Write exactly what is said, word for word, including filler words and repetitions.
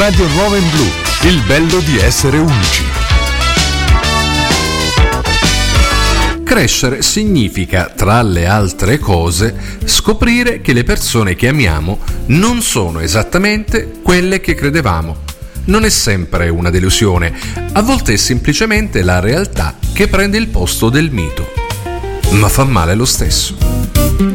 Radio Nuova in Blu, il bello di essere unici. Crescere significa, tra le altre cose, scoprire che le persone che amiamo non sono esattamente quelle che credevamo. Non è sempre una delusione, a volte è semplicemente la realtà che prende il posto del mito. Ma fa male lo stesso.